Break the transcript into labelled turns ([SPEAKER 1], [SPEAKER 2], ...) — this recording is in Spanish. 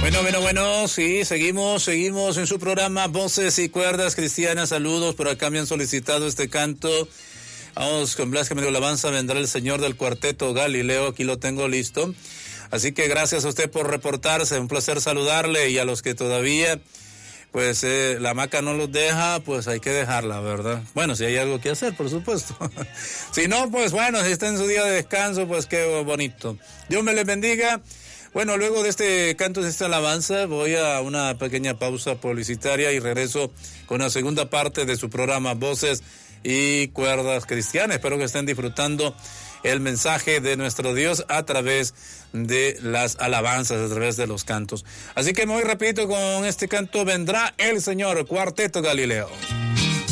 [SPEAKER 1] Bueno, sí, seguimos en su programa Voces y Cuerdas Cristianas. Saludos, por acá me han solicitado este canto. Vamos con Blas, que me dio la alabanza, vendrá el Señor del Cuarteto Galileo, aquí lo tengo listo. Así que gracias a usted por reportarse, un placer saludarle, y a los que todavía, pues la hamaca no los deja, pues hay que dejarla, ¿verdad? Bueno, si hay algo que hacer, por supuesto. Si no, pues bueno, si está en su día de descanso, pues qué bonito. Dios me les bendiga. Bueno, luego de este canto, de esta alabanza, voy a una pequeña pausa publicitaria y regreso con la segunda parte de su programa Voces y Cuerdas Cristianas. Espero que estén disfrutando el mensaje de nuestro Dios a través de las alabanzas, a través de los cantos. Así que me voy rapidito con este canto, vendrá el Señor, Cuarteto Galileo.